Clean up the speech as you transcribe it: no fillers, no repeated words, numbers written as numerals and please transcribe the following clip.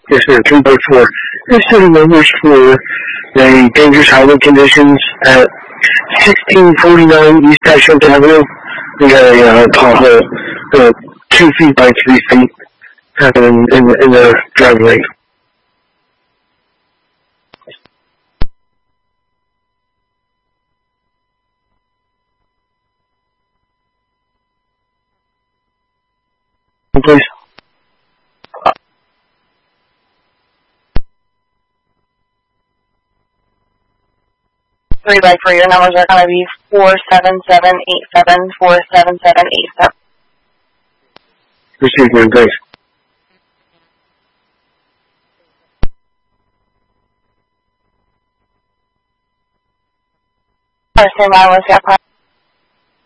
Yes, sir. 3.4. This setting numbers for the dangerous highway conditions at 1649 East Ashland Avenue. We got a pothole, 2 feet by 3 feet, in the driveway. Please. For your numbers are going to be 47787, 47787. Received, man. Thanks. Stand by, let's get